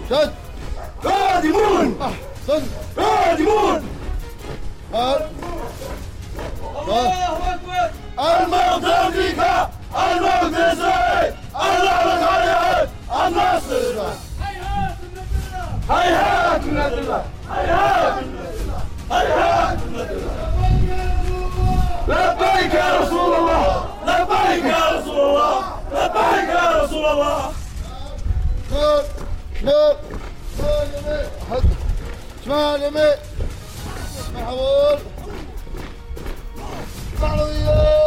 شد قادمون أحسن قادمون. الله أكبر. الموت أمريكا، الموت إسرائيل، اللعنة عليهم، النصر. هيهات من الله، هيهات من الله، هيهات من الله. لبيك يا رسول الله، لبيك يا رسول الله، لبيك يا رسول الله. شمال يمين شمال يمين محمود بعضية